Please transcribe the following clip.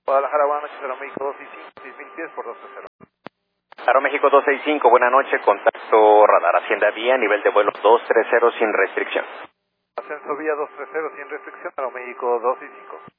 Guadalajara, buenas noches, Aeroméxico 265, 6010 por 230. Aeroméxico 265, buenas noches, contacto radar Hacienda Vía, nivel de vuelo 230 sin restricción. Ascenso vía 230 sin restricción, Aeroméxico 265.